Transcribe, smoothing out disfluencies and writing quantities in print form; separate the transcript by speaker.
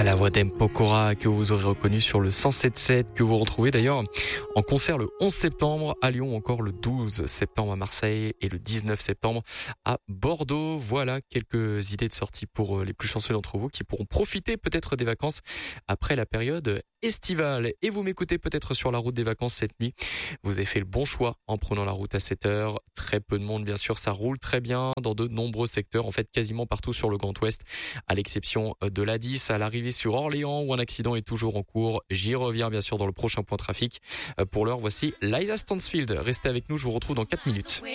Speaker 1: À la voix d'Mpokora que vous aurez reconnu sur le 107.7, que vous retrouvez d'ailleurs en concert le 11 septembre à Lyon, encore le 12 septembre à Marseille et le 19 septembre à Bordeaux. Voilà quelques idées de sortie pour les plus chanceux d'entre vous qui pourront profiter peut-être des vacances après la période estivale. Et vous m'écoutez peut-être sur la route des vacances cette nuit. Vous avez fait le bon choix en prenant la route à 7 heures. Très peu de monde, bien sûr, ça roule très bien dans de nombreux secteurs, en fait quasiment partout sur le Grand Ouest, à l'exception de l'A10 à l'arrivée sur Orléans où un accident est toujours en cours. J'y reviens bien sûr dans le prochain point trafic. Pour l'heure, voici Liza Stansfield. Restez avec nous, je vous retrouve dans 4 minutes.